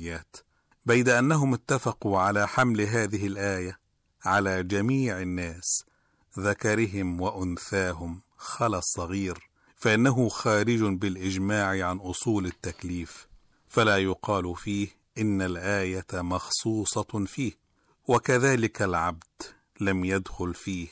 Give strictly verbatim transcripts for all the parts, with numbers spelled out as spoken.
الآيات، بيد أنهم اتفقوا على حمل هذه الآية على جميع الناس ذكرهم وأنثاهم خلا الصغير، فإنه خارج بالإجماع عن أصول التكليف، فلا يقال فيه إن الآية مخصوصة فيه. وكذلك العبد لم يدخل فيه،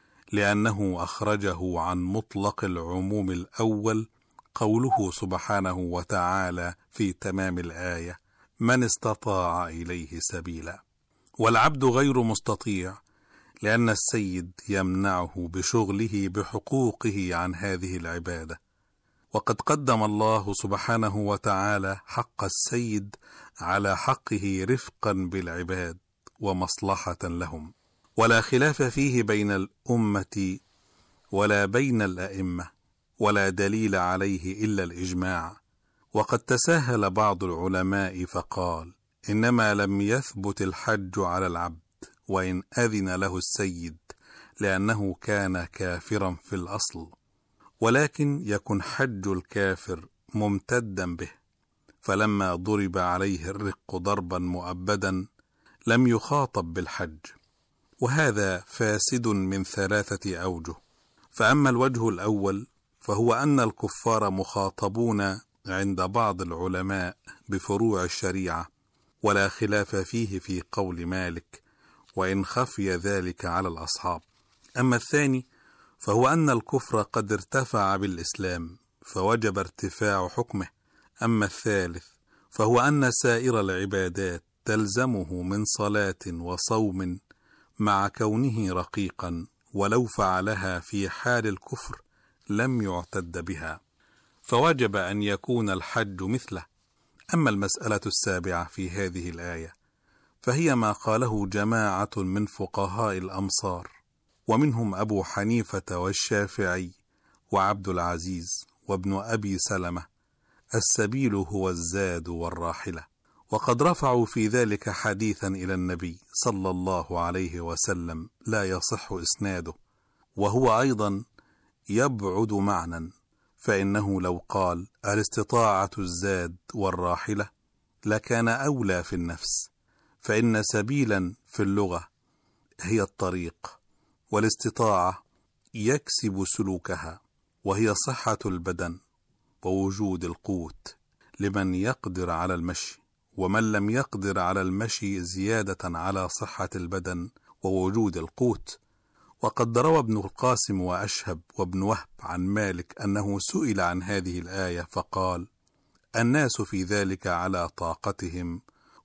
لأنه أخرجه عن مطلق العموم الأول قوله سبحانه وتعالى في تمام الآية: من استطاع إليه سبيلا. والعبد غير مستطيع، لأن السيد يمنعه بشغله بحقوقه عن هذه العبادة. وقد قدم الله سبحانه وتعالى حق السيد على حقه رفقا بالعباد ومصلحة لهم، ولا خلاف فيه بين الأمة ولا بين الأئمة، ولا دليل عليه إلا الإجماع. وقد تساهل بعض العلماء فقال: إنما لم يثبت الحج على العبد وإن أذن له السيد، لأنه كان كافرا في الأصل، ولكن يكن حج الكافر ممتدا به، فلما ضرب عليه الرق ضربا مؤبدا لم يخاطب بالحج. وهذا فاسد من ثلاثة أوجه. فأما الوجه الأول فهو أن الكفار مخاطبون عند بعض العلماء بفروع الشريعة، ولا خلاف فيه في قول مالك، وإن خفي ذلك على الأصحاب. أما الثاني فهو أن الكفر قد ارتفع بالإسلام فوجب ارتفاع حكمه. أما الثالث فهو أن سائر العبادات تلزمه من صلاة وصوم مع كونه رقيقا، ولو فعلها في حال الكفر لم يعتد بها، فوجب أن يكون الحج مثله. أما المسألة السابعة في هذه الآية فهي ما قاله جماعة من فقهاء الأمصار، ومنهم أبو حنيفة والشافعي وعبد العزيز وابن أبي سلمة: السبيل هو الزاد والراحلة. وقد رفعوا في ذلك حديثا إلى النبي صلى الله عليه وسلم لا يصح إسناده، وهو أيضا يبعد معنى، فإنه لو قال الاستطاعة الزاد والراحلة لكان أولى في النفس، فإن سبيلا في اللغة هي الطريق، والاستطاعة يكسب سلوكها، وهي صحة البدن ووجود القوت لمن يقدر على المشي، ومن لم يقدر على المشي زيادة على صحة البدن ووجود القوت. وقد روى ابن القاسم وأشهب وابن وهب عن مالك أنه سئل عن هذه الآية فقال: الناس في ذلك على طاقتهم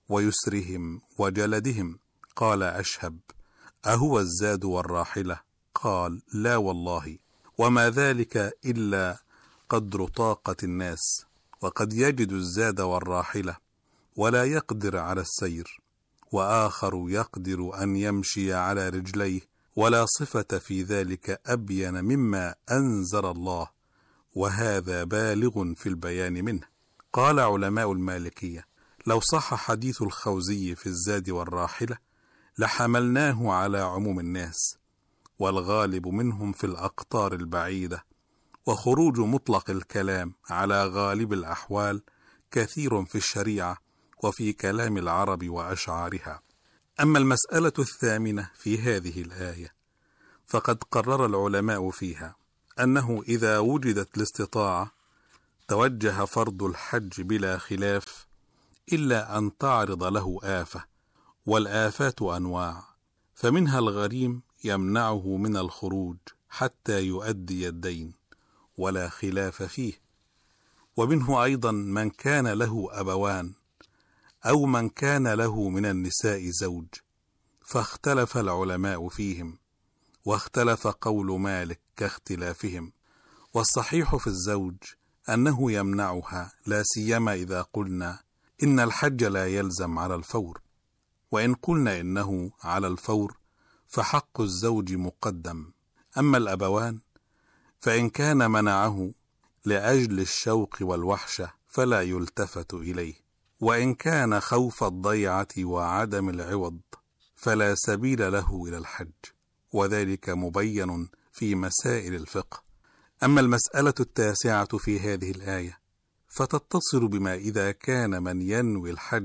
ويسرهم وجلدهم. قال أشهب: أهو الزاد والراحلة؟ قال: لا والله، وما ذلك إلا قدر طاقة الناس، وقد يجد الزاد والراحلة ولا يقدر على السير، وآخر يقدر أن يمشي على رجليه، ولا صفة في ذلك أبين مما أنزل الله، وهذا بالغ في البيان منه. قال علماء المالكية: لو صح حديث الخوزي في الزاد والراحلة لحملناه على عموم الناس، والغالب منهم في الأقطار البعيدة، وخروج مطلق الكلام على غالب الأحوال كثير في الشريعة وفي كلام العرب وأشعارها. أما المسألة الثامنة في هذه الآية فقد قرر العلماء فيها أنه إذا وجدت الاستطاعة توجه فرض الحج بلا خلاف، إلا أن تعرض له آفة، والآفات أنواع، فمنها الغريم يمنعه من الخروج حتى يؤدي الدين ولا خلاف فيه، ومنه أيضا من كان له أبوان، أو من كان له من النساء زوج، فاختلف العلماء فيهم، واختلف قول مالك كاختلافهم. والصحيح في الزوج أنه يمنعها، لا سيما إذا قلنا إن الحج لا يلزم على الفور، وإن قلنا إنه على الفور فحق الزوج مقدم. أما الأبوان فإن كان منعه لأجل الشوق والوحشة فلا يلتفت إليه، وإن كان خوف الضيعة وعدم العوض فلا سبيل له إلى الحج، وذلك مبين في مسائل الفقه. أما المسألة التاسعة في هذه الآية فتتصل بما إذا كان من ينوي الحج